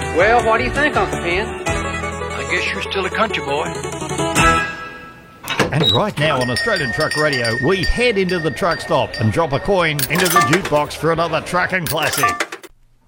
Well, what do you think, Uncle Pen? I guess you're still a country boy. And right now on Australian Truck Radio, we head into the truck stop and drop a coin into the jukebox for another trucking classic.